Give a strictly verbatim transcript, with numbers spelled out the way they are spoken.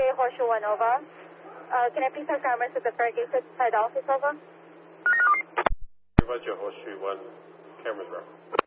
J Horseshoe one over. Uh, can I please have cameras at the Fairgate side office over? Roger, Horseshoe one, cameras rough.